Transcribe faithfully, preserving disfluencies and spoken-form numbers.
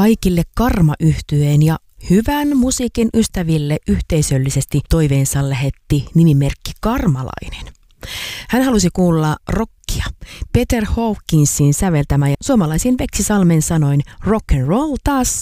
Kaikille Karma-yhtyeen ja hyvän musiikin ystäville yhteisöllisesti toiveensa lähetti nimimerkki Karmalainen. Hän halusi kuulla rockia. Peter Hawkinsin säveltämä ja suomalaisin Veksi Salmen sanoin rock and roll taas